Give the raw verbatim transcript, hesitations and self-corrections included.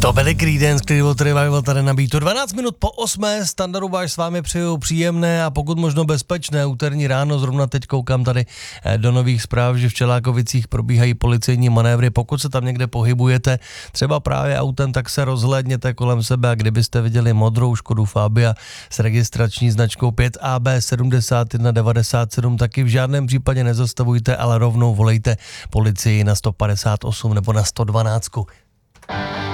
To byly Creedence Clearwater Revival tady na Beatu. dvanáct minut po osmé, Standardu Báš s vámi přeju příjemné a pokud možno bezpečné úterní ráno. Zrovna teď koukám tady do nových zpráv, že v Čelákovicích probíhají policejní manévry. Pokud se tam někde pohybujete, třeba právě autem, tak se rozhlédněte kolem sebe a kdybyste viděli modrou Škodu Fabia s registrační značkou pět A B sedmdesát jedna devadesát sedm, taky v žádném případě nezastavujte, ale rovnou volejte policii na sto padesát osm nebo na sto dvanáct.